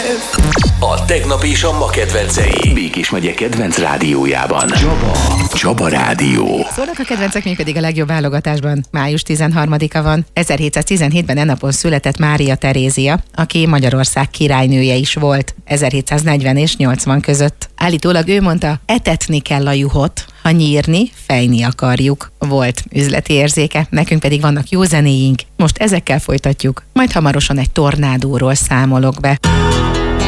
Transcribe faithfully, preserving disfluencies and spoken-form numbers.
A tegnap és a ma kedvencei. Békés megye kedvenc rádiójában. Csaba. Csaba Rádió. Szólnak a kedvencek, még pedig a legjobb válogatásban. május tizenharmadika van. ezerhétszáztizenhétben e napon született Mária Terézia, aki Magyarország királynője is volt ezerhétszáznegyven és nyolcvan között. Állítólag ő mondta, etetni kell a juhot, ha nyírni, fejni akarjuk. Volt üzleti érzéke, nekünk pedig vannak jó zenéink. Most ezekkel folytatjuk, majd hamarosan egy tornádóról számolok be.